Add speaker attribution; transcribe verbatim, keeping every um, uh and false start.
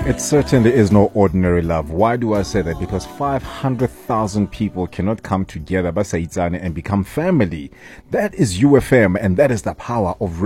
Speaker 1: It certainly is no ordinary love. Why do I say that? Because five hundred thousand people cannot come together and become family. That is U F M, and that is the power of